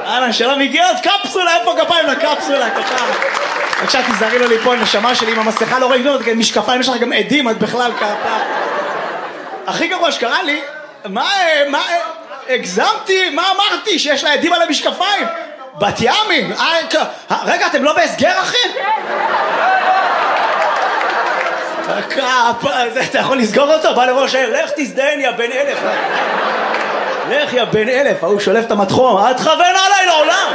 אהלן, שלום, הגיע עוד קפסולה, איפה כפיים לקפסולה, כפיים. בבקשה, תזהרי לו ליפול, נשמה שלי, עם המסכה לא רואים, משקפיים, יש לך גם עדים, את בכלל כפיים. הכי גרוע שקרה לי, הגזמתי, מה אמרתי? שיש לה עדים על המשקפיים? בת ימין, רגע, אתם לא בהסגר, אחי? אתה יכול לסגור אותו? בא לראש העיר, לך תזדיין יא בן 1000. לך יא בן 1000, הוא שולף את המתחום, אל תכוון עליי לעולם.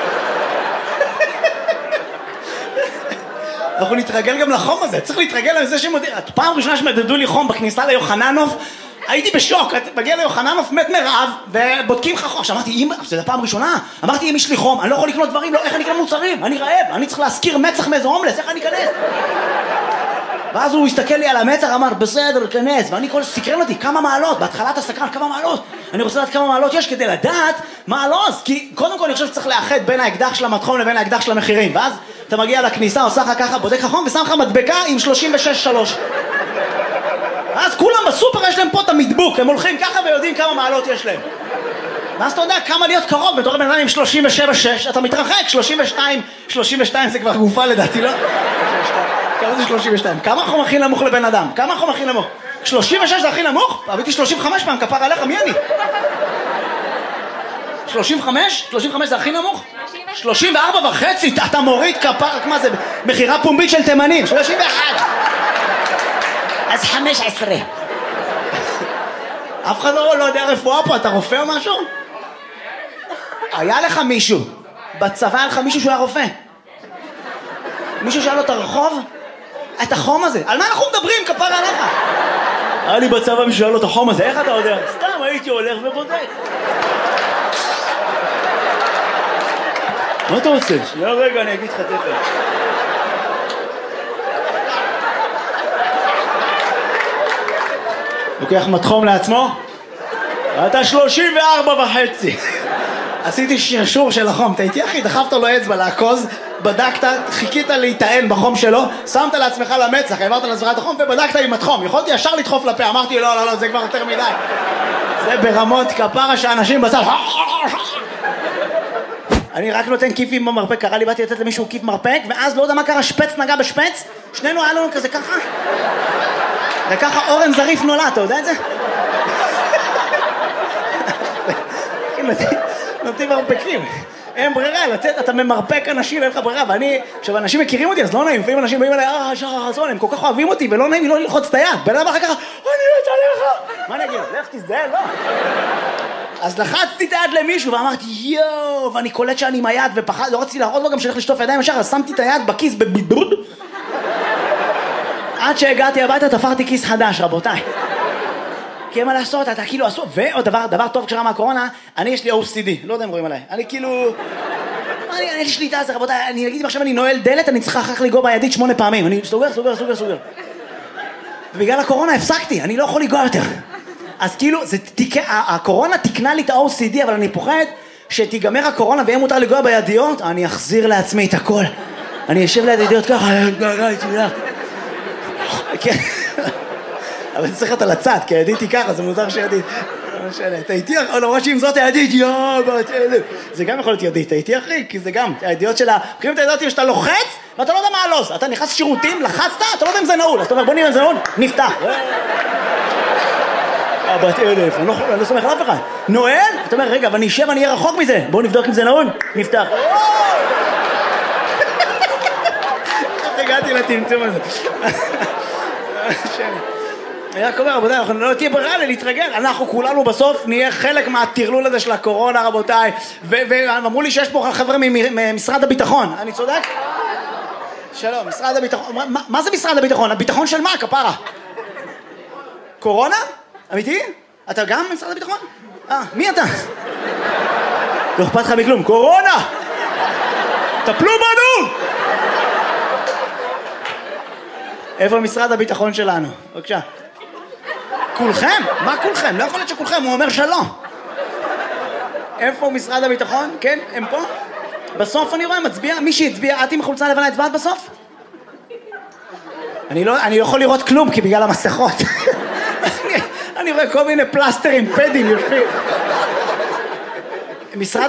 אנחנו נתרגל גם לחום הזה, צריך להתרגל לזה שמודיע. פעם ראשונה שמדדו לי חום בכניסה ליוחננוף, הייתי בשוק, מגיע ליוחננוף מת מרעב, ובודקים לך חום. אמרתי, זה פעם ראשונה, אמרתי, אם יש לי חום, אני לא יכול לקנות דברים, איך אני אקנה מוצרים? אני רעב, אני צריך להזכיר מצח מאיזה הומלס, איך אני אכנס? ואז הוא הסתכל לי על המצח, אמר, בסדר, כנס, ואני כל סקרן אותי, כמה מעלות, בהתחלת הסקרן, כמה מעלות, אני רוצה לדעת כמה מעלות יש כדי לדעת מה הלוז, כי קודם כל אני חושב שצריך לאחד בין האקדח של המתחום לבין האקדח של המחירים, ואז אתה מגיע לכניסה, עושה לך ככה, בודק לך חום, ושם לך מדבקה עם 36.3. אז כולם בסופר יש להם פה את המדבוק, הם הולכים ככה ויודעים כמה מעלות יש להם. ואז אתה יודע כמה להיות קרוב, בתור בן אדם עם 37.6, אתה מתרחק, 32 זה כבר גופה לדעתי, לא? כמה זה 32? כמה החום הכי נמוך לבן אדם? כמה החום הכי נמוך? 36 זה הכי נמוך? הבאתי 35 פעם, כפר עליך, מי אני? 35? 35 זה הכי נמוך? 34.5, אתה מוריד כפר, מה זה? מחירה פומבית של תימנים, 31. אז 15. אף אחד לא יודע רפואה פה, אתה רופא או משהו? היה לך מישהו, בצבא היה לך מישהו שהוא היה רופא. מישהו שאל לו את הרחוב? את החום הזה, על מה אנחנו מדברים, כפר עליך? היה לי בצבא מישהו שאל לו את החום הזה, איך אתה יודע? סתם הייתי הולך ובודק. מה אתה רוצה? שנייה רגע, אני אגיד לך תכף. לוקח מתחום לעצמו? אתה 34.5. עשיתי שרשור של החום, אתה איתי אחי, דחפת לו אצבע לעקוז, בדקת, חיכית להיטען בחום שלו, שמת לעצמך למצח, העברת לעצמך את החום ובדקת עם התחום. יכולתי ישר לדחוף לפה, אמרתי לא, זה כבר יותר מדי. זה ברמות כפרה שאנשים בצד. אני רק נותן כיפים במרפק, קרה לי, באתי לתת למישהו כיף מרפק, ואז לא יודע מה קרה, שפץ נגע בשפץ, שנינו היה לנו כזה ככה. וככה אורן זריף נולד, אתה יודע את זה? נותנים מרפקים. אין ברירה, לתת, אתה ממרפק אנשים, אין לך ברירה, ואני, עכשיו אנשים מכירים אותי, אז לא נעים, לפעמים אנשים באים אליי, שחר חסון, הם כל כך אוהבים אותי, ולא נעים לי לא ללחוץ את היד, בן אדם אחר כך, אני מת עליך. מה אני אגיד? לך תזדהן, לא. אז לחצתי את היד למישהו, ואמרתי, יואו, ואני קולט שאני עם היד, ופחד, לא רציתי להראות לו גם שאני הולך לשטוף ידיים ישר, אז שמתי את היד בכיס בבידוד. עד שהגעתי הביתה, תפרתי כיס חדש, רבותיי. כי מה לעשות, אתה כאילו עשו, ועוד דבר טוב כשרה מהקורונה, אני יש לי OCD, לא יודע אם רואים עליי, אני כאילו, אני יש לי את זה, רבותיי, אני אגיד אם עכשיו אני נועל דלת, אני צריכה אחר כך לגוע בידית 8 פעמים, אני סוגר. ובגלל הקורונה הפסקתי, אני לא יכול לגוע יותר. אז כאילו, הקורונה תקנה לי את ה-OCD, אבל אני פוחד שתיגמר הקורונה ויהיה מותר לגוע בידיות, אני אחזיר לעצמי את הכל. אני אשב ליד ידיות ככה, אבל זה צריך להיות על הצד, כי הידית היא ככה, זה מוזר שידית. אתה איתי, למרות שאם זאת הידית, זה גם יכול להיות ידית, אתה איתי אחי, כי זה גם, הידיעות שלה, בחירים את הידיעות שאתה לוחץ, ואתה לא יודע מה הלוז, אתה נכנס שירותים, לחצת, אתה לא יודע אם זה נעול, אז אתה אומר בוא נראה אם זה נעול, נפתח. בת 1000, אני לא סומך על אף אחד. נועל, אתה אומר רגע, ואני אשב, אני אהיה רחוק מזה, בואו נבדוק אם זה נעול, נפתח. הגעתי לטמטום הזה. אני רק אומר, רבותיי, אנחנו לא תהיה ברירה להתרגל, אנחנו כולנו בסוף נהיה חלק מהטרלול הזה של הקורונה, רבותיי, ואמרו לי שיש פה חבר'ה ממשרד הביטחון, אני צודק? שלום, משרד הביטחון, מה זה משרד הביטחון? הביטחון של מה, כפרה? קורונה? אמיתי? אתה גם ממשרד הביטחון? מי אתה? לא אכפת לך מכלום, קורונה! טפלו בנו! איפה משרד הביטחון שלנו? בבקשה. כולכם? מה כולכם? לא יכול להיות שכולכם, הוא אומר שלא. איפה משרד הביטחון? כן, הם פה? בסוף אני רואה, מצביע, מי שהצביע, את עם חולצה לבנה הצבעת בסוף? אני לא יכול לראות כלום, כי בגלל המסכות. אני רואה כל מיני פלסטרים, פדים, יושבים. משרד